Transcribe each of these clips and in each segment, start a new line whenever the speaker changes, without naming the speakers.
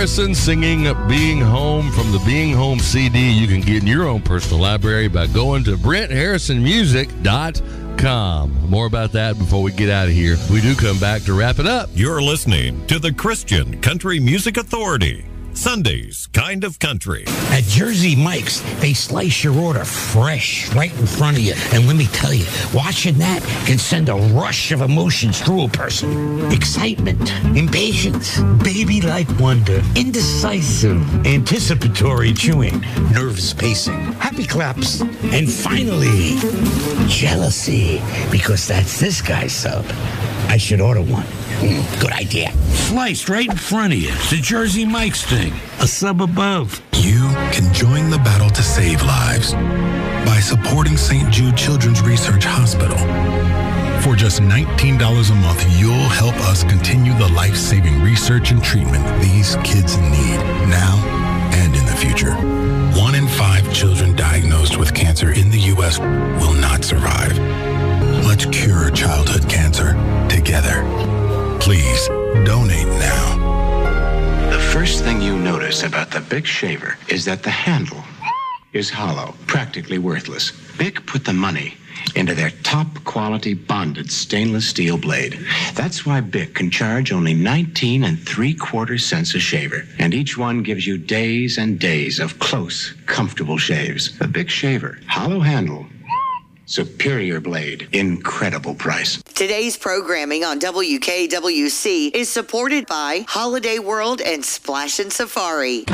Harrison singing Being Home from the Being Home CD. You can get in your own personal library by going to BrentHarrisonMusic.com. More about that before we get out of here. We do come back to wrap it up.
You're listening to the Christian Country Music Authority. Sunday's Kind of Country.
At Jersey Mike's, they slice your order fresh right in front of you. And let me tell you, watching that can send a rush of emotions through a person. Excitement, impatience, baby-like wonder, indecisive, anticipatory chewing, nervous pacing, happy claps, and finally, jealousy, because that's this guy's sub. I should order one. Good idea. Sliced right in front of you. It's the Jersey Mike's thing. A sub above.
You can join the battle to save lives by supporting St. Jude Children's Research Hospital. For just $19 a month, you'll help us continue the life-saving research and treatment these kids need now and in the future. 1 in 5 children diagnosed with cancer in the U.S. will not survive. Let's cure childhood cancer together. Please donate now.
The first thing you notice about the Bic shaver is that the handle is hollow, practically worthless. Bic put the money into their top quality bonded stainless steel blade. That's why Bic can charge only 19 3/4 cents a shaver. And each one gives you days and days of close, comfortable shaves. The Bic shaver, hollow handle, superior blade, incredible price.
Today's programming on WKWC is supported by Holiday World and Splashin' Safari.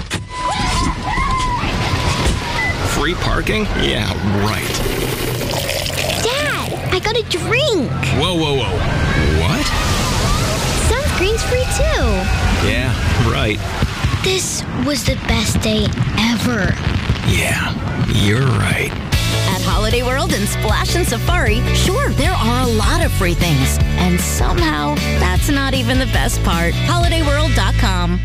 Free parking? Yeah, right.
Dad, I got a drink.
Whoa. What?
Sunscreen's free too.
Yeah, right.
This was the best day ever.
Yeah, you're right.
At Holiday World and Splashin' Safari, sure, there are a lot of free things. And somehow, that's not even the best part. HolidayWorld.com.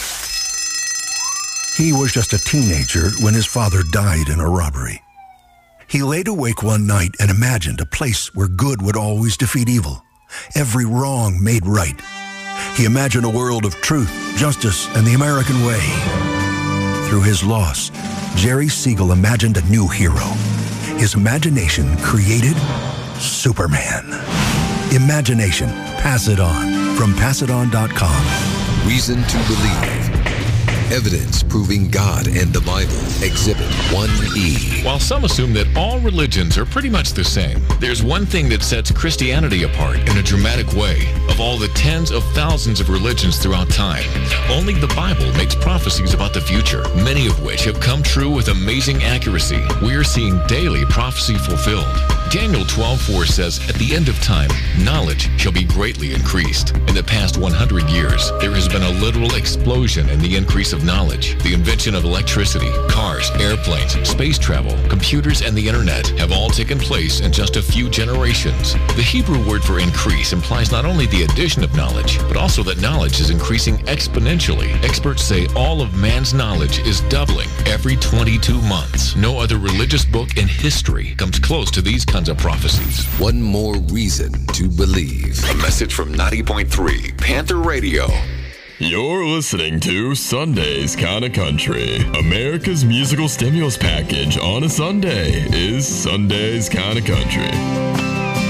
He was just a teenager when his father died in a robbery. He laid awake one night and imagined a place where good would always defeat evil, every wrong made right. He imagined a world of truth, justice, and the American way. Through his loss, Jerry Siegel imagined a new hero. His imagination created Superman. Imagination. Pass it on. From passiton.com.
Reason to believe. Evidence proving God and the Bible. Exhibit 1E.
While some assume that all religions are pretty much the same, there's one thing that sets Christianity apart in a dramatic way. Of all the tens of thousands of religions throughout time, only the Bible makes prophecies about the future, many of which have come true with amazing accuracy. We are seeing daily prophecy fulfilled. Daniel 12:4 says, at the end of time, knowledge shall be greatly increased. In the past 100 years, there has been a literal explosion in the increase of knowledge. The invention of electricity, cars, airplanes, space travel, computers, and the internet have all taken place in just a few generations. The Hebrew word for increase implies not only the addition of knowledge, but also that knowledge is increasing exponentially. Experts say all of man's knowledge is doubling every 22 months. No other religious book in history comes close to these kinds of prophecies.
One more reason to believe.
A message from 90.3 Panther Radio.
You're listening to Sunday's Kinda Country. America's musical stimulus package on a Sunday is Sunday's Kinda Country.